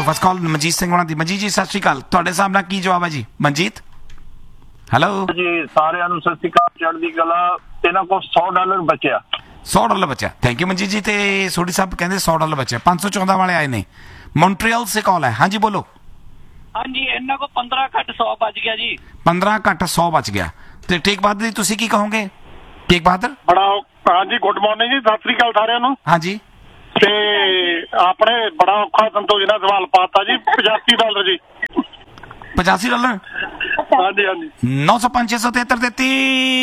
So first ਕਾਲ ਮਨਜੀਤ ਸਿੰਘ ਹੋਣਾ ਦੀ। ਮਨਜੀਤ ਜੀ ਸਤਿ ਸ਼੍ਰੀ ਅਕਾਲ, ਤੁਹਾਡੇ ਹਿਸਾਬ ਨਾਲ ਕੀ ਜਵਾਬ ਹੈ ਜੀ? ਮਨਜੀਤ ਹੈਲੋ ਜੀ, ਸਾਰਿਆਂ ਨੂੰ ਸਤਿ ਸ਼੍ਰੀ ਅਕਾਲ, ਚੜ੍ਹਦੀ ਕਲਾ। ਇਹਨਾਂ ਕੋਲ $100 ਬਚਿਆ। $100 ਬਚਿਆ। ਥੈਂਕ ਯੂ ਮਨਜੀਤ ਜੀ। ਤੇ ਸੋਢੀ ਸਾਹਿਬ ਕਹਿੰਦੇ $100 ਬਚਿਆ। 514 ਵਾਲੇ ਆਏ ਨੇ। ਮੌਂਟਰੀਅਲ ਸੇ ਕਾਲ ਹੈ। ਹਾਂਜੀ ਬੋਲੋ। ਹਾਂਜੀ, ਇਹਨਾਂ ਕੋ 15 ਘੱਟ 100 ਬਚ ਗਿਆ ਜੀ। 15 ਘੱਟ 100 ਬਚ ਗਿਆ। ਤੇ ਟੇਕ ਬਹਾਦਰ ਜੀ ਤੁਸੀਂ ਕੀ ਕਹੋਗੇ? ਟੇਕ ਬਹਾਦਰ ਬੜਾ ਹਾਂਜੀ, ਗੁੱਡ ਮਾਰਨਿੰਗ ਜੀ, ਸਤਿ ਸ੍ਰੀ ਅਕਾਲ ਸਾਰਿਆਂ ਨੂੰ। ਹਾਂਜੀ ਤੇ ਆਪਣੇ ਬੜਾ ਔਖਾ ਸੰਤੋਸ਼ ਨਾਲ ਸਵਾਲ ਪਾਤਾ ਜੀ। $85 ਜੀ। $85 ਹਾਂਜੀ ਹਾਂਜੀ। 905 673 33